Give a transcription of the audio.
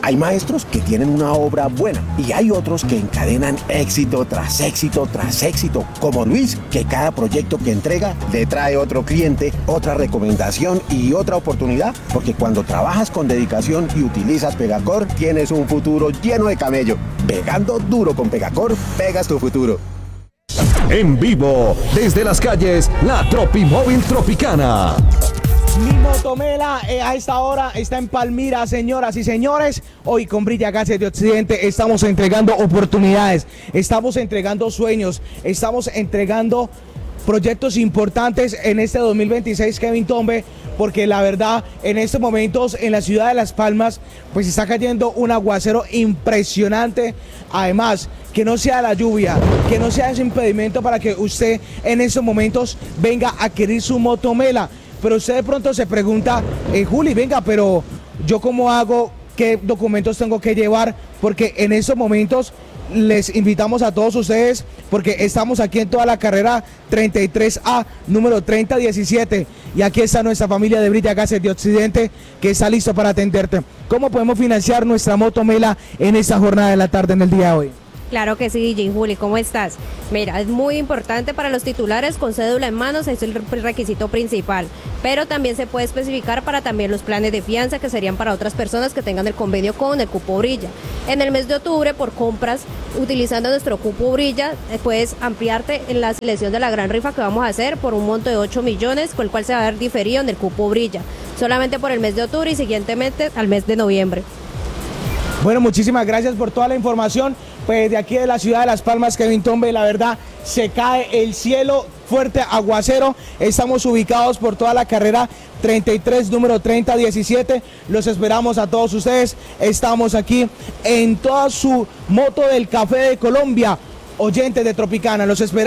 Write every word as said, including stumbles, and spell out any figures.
Hay maestros que tienen una obra buena y hay otros que encadenan éxito tras éxito tras éxito, como Luis, que cada proyecto que entrega le trae otro cliente, otra recomendación y otra oportunidad, porque cuando trabajas con dedicación y utilizas Pegacor, tienes un futuro lleno de camello. Pegando duro con Pegacor, pegas tu futuro. En vivo, desde las calles, la Tropimóvil Tropicana. Mi motomela eh, a esta hora está en Palmira, señoras y señores. Hoy con Brilla Gases de Occidente estamos entregando oportunidades, estamos entregando sueños, estamos entregando proyectos importantes en este dos mil veintiséis, Kevin Tombe, porque la verdad en estos momentos en la ciudad de Las Palmas pues está cayendo un aguacero impresionante. Además, que no sea la lluvia, que no sea ese impedimento para que usted en estos momentos venga a adquirir su motomela. Pero usted de pronto se pregunta, eh, Juli, venga, pero ¿yo cómo hago? ¿Qué documentos tengo que llevar? Porque en estos momentos les invitamos a todos ustedes, porque estamos aquí en toda la carrera treinta y tres A, número treinta diecisiete, y aquí está nuestra familia de Brilla Gases de Occidente, que está listo para atenderte. ¿Cómo podemos financiar nuestra motomela en esta jornada de la tarde en el día de hoy? Claro que sí, D J Juli, ¿cómo estás? Mira, es muy importante para los titulares con cédula en manos, es el requisito principal, pero también se puede especificar para también los planes de fianza que serían para otras personas que tengan el convenio con el Cupo Brilla. En el mes de octubre, por compras utilizando nuestro Cupo Brilla, puedes ampliarte en la selección de la gran rifa que vamos a hacer por un monto de ocho millones, con el cual se va a dar diferido en el Cupo Brilla, solamente por el mes de octubre y siguientemente al mes de noviembre. Bueno, muchísimas gracias por toda la información. Pues de aquí de la ciudad de Las Palmas, Kevin Tombe, la verdad, se cae el cielo, fuerte aguacero. Estamos ubicados por toda la carrera treinta y tres, número treinta diecisiete. Los esperamos a todos ustedes. Estamos aquí en toda su moto del café de Colombia. Oyentes de Tropicana, los esperamos.